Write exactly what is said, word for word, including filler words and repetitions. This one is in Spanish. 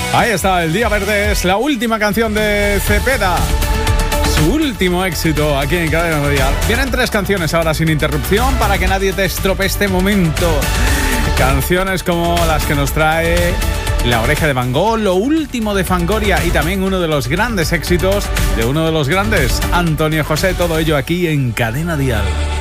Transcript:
Ahí está, El Día Verde es la última canción de Cepeda. Su último éxito aquí en Cadena Dial. Vienen tres canciones ahora sin interrupción para que nadie te estropee este momento. Canciones como las que nos trae La Oreja de Van Gogh, lo último de Fangoria y también uno de los grandes éxitos de uno de los grandes, Antonio José. Todo ello aquí en Cadena Dial.